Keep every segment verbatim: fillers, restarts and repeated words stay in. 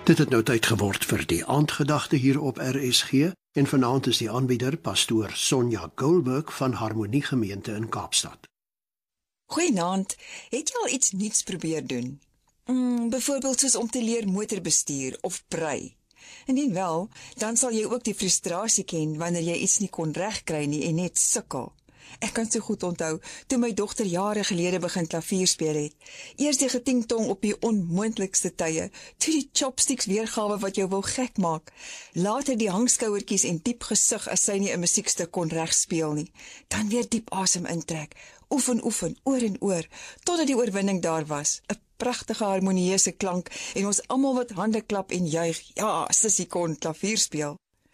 Dit het nou tyd geword vir die aandgedagte hier op R S G en vanaand is die aanbieder pastoor Sonja Goldberg van Harmonie Gemeente in Kaapstad. Goeienaand, het jy al iets nuuts probeer doen? Mm, byvoorbeeld soos om te leer motorbestuur of brei. Indien wel, dan sal jy ook die frustrasie ken wanneer jy iets nie kon regkry nie en net sukkel. Ek kan so goed onthou, toe my dogter jare gelede begin klavier speel het. Eers die getingtong op die onmoontlikste tye, toe die chopsticks weergawe wat jou wil gek maak. Later die hangskouertjies en diep gesig as sy nie 'n musiekstuk kon reg speel nie. Dan weer diep asem intrek, oefen, oefen, oor en oor, totdat die oorwinning daar was. 'n Pragtige harmonieuse klank en ons almal wat hande klap en juig, ja, sissie kon klavier speel.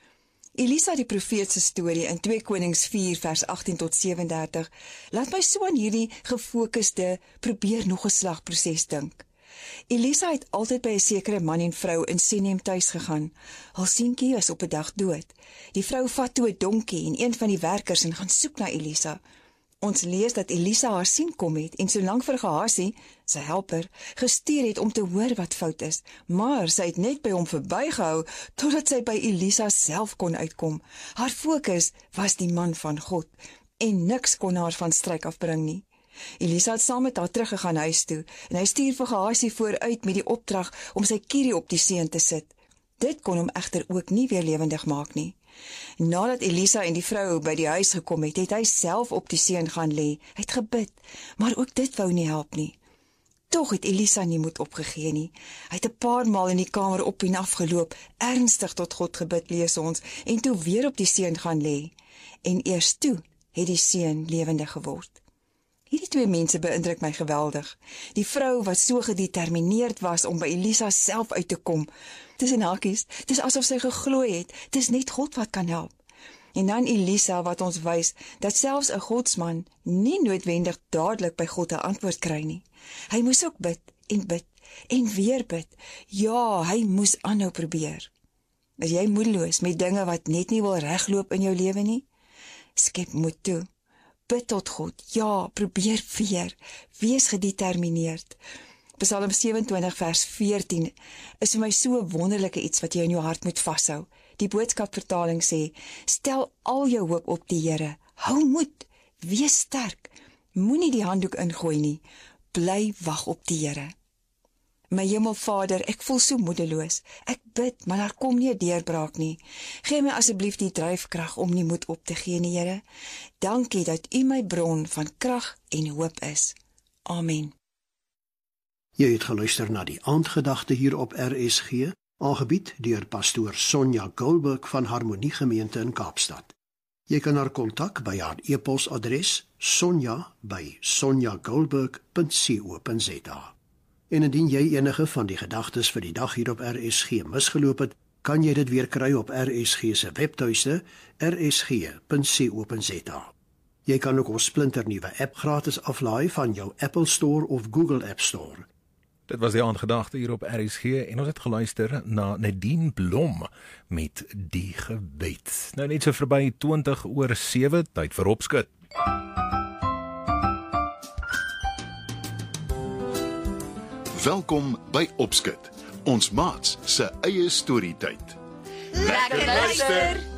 Elisa die profeet se storie in twee Konings vier vers agttien tot sewendertig laat my so aan hierdie gefokusde probeer nog 'n slag proses dink. Elisa het altyd by 'n sekere man en vrou in Sinem tuis gegaan. Haar seentjie was op 'n dag dood. Die vrou vat toe 'n donkie en een van die werkers en gaan soek na Elisa. Ons lees dat Elisa haar sien kom het en solank vir Gehasie, sy helper, gestuur het om te hoor wat fout is, maar sy het net by hom verbygehou totdat sy by Elisa self kon uitkom. Haar fokus was die man van God en niks kon haar van stryk afbring nie. Elisa het saam met haar teruggegaan huis toe en hy stuur vir Gehasie vooruit met die opdrag om sy kierie op die seun te sit. Dit kon hom egter ook nie weer lewendig maak nie. Nadat Elisa en die vrou by die huis gekom het, het hy self op die seun gaan lê. Hy het gebid, maar ook dit wou nie help nie. Tog het Elisa nie moed opgegee nie. Hy het 'n paar maal in die kamer op en af geloop, ernstig tot God gebid, lees ons, en toe weer op die seun gaan lê. En eers toe het die seun lewendig geword. Hierdie twee mense beïndruk my geweldig. Die vrou wat so gedetermineerd was om by Elisa self uit te kom. Dis in hakies, dis asof sy geglo het, dis net God wat kan help. En dan Elisa wat ons wys, dat selfs 'n godsman nie noodwendig dadelik by God 'n antwoord kry nie. Hy moes ook bid en bid en weer bid. Ja, hy moes aanhou probeer. Is jy moedeloos met dinge wat net nie wil regloop in jou lewe nie? Skep moed toe. Bid tot God, ja, probeer weer, wees gedetermineerd. Psalm sewenentwintig vers veertien is vir my so 'n wonderlike iets wat jy in jou hart moet vashou. Die boodskapvertaling sê, stel al jou hoop op die Here, hou moed, wees sterk, moenie die handdoek ingooi nie, bly wag op die Here. My Hemelvader, ek voel so moedeloos, ek bid, maar daar kom nie 'n deurbraak nie. Gee my asseblief die dryfkrag om nie moed op te gee nie, Here. Dankie dat U my bron van krag en hoop is. Amen. Jy het geluister na die aandgedagte hier op R S G, aangebied deur pastoor Sonja Goldberg van Harmonie Gemeente in Kaapstad. Jy kan haar kontak by haar e-posadres sonja by sonja goldberg punt co punt za. En indien jy enige van die gedagtes vir die dag hier op R S G misgeloop het, kan jy dit weer kry op R S G se webtuiste r s g punt co punt za. Jy kan ook ons splinternuwe app gratis aflaai van jou Apple Store of Google App Store. Dit was die aandgedagte hier op R S G en ons het geluister na Nadine Blom met Die Gebed. Nou net so verby twintig oor sewe, tyd vir opskud. Welkom by Opskud, ons maats se eie storietyd. Lekker luister!